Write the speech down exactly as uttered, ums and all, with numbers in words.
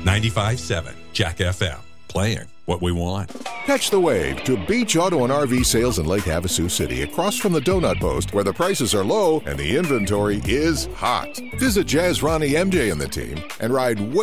ninety-five point seven Jack F M. Playing what we want. Catch the wave to Beach Auto and R V sales in Lake Havasu City, across from the Donut Post, where the prices are low and the inventory is hot. Visit Jazz Ronnie, M J, and the team and ride way